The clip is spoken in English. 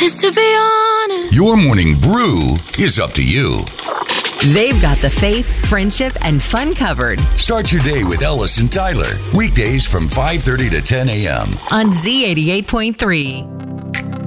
Cause to be honest, Your morning brew is up to you. They've got the faith, friendship, and fun covered Start your day with Ellis and Tyler. Weekdays from 5:30 to 10 a.m. on Z88.3.